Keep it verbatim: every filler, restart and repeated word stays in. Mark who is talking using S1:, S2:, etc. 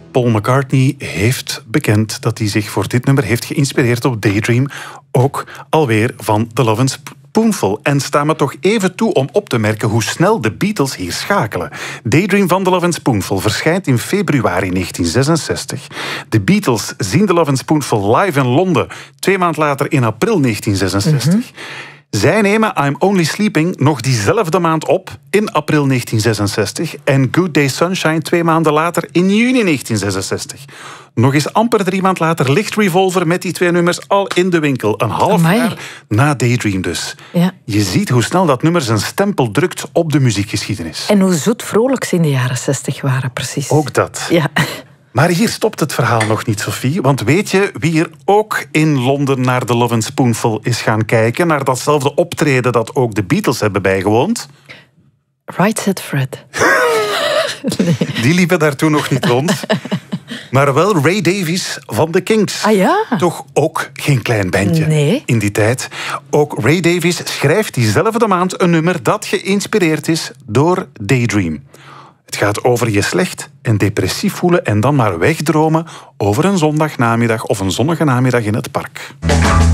S1: Paul McCartney heeft bekend dat hij zich voor dit nummer heeft geïnspireerd op Daydream. Ook alweer van The Lovin' Spoonful. En sta me toch even toe om op te merken hoe snel de Beatles hier schakelen. Daydream van The Lovin' Spoonful verschijnt in februari negentien zesenzestig. De Beatles zien The Lovin' Spoonful live in Londen. Twee maand later in april negentien zesenzestig. Mm-hmm. Zij nemen I'm Only Sleeping nog diezelfde maand op, in april negentien zesenzestig. En Good Day Sunshine twee maanden later, in juni negentien zesenzestig. Nog eens amper drie maand later ligt Revolver met die twee nummers al in de winkel. Een half Amai. jaar na Daydream dus. Ja. Je ziet hoe snel dat nummer zijn stempel drukt op de muziekgeschiedenis.
S2: En hoe zoet vrolijk ze in de jaren zestig waren, precies.
S1: Ook dat.
S2: Ja.
S1: Maar hier stopt het verhaal nog niet, Sophie. Want weet je wie er ook in Londen naar The Lovin' Spoonful is gaan kijken? Naar datzelfde optreden dat ook de Beatles hebben bijgewoond?
S2: Right Said Fred.
S1: Nee. Die liepen daar toen nog niet rond. Maar wel Ray Davies van de Kinks.
S2: Ah ja?
S1: Toch ook geen klein bandje
S2: nee.
S1: in die tijd. Ook Ray Davies schrijft diezelfde maand een nummer dat geïnspireerd is door Daydream. Het gaat over je slecht en depressief voelen en dan maar wegdromen over een zondagnamiddag of een zonnige namiddag in het park.